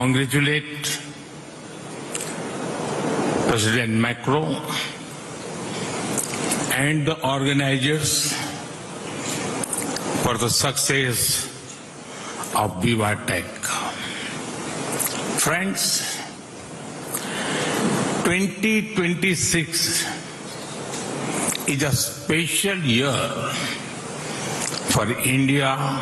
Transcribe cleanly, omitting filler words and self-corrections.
congratulate President Macron and the organizers for the success of Viva Tech. Friends, 2026 is a special year for India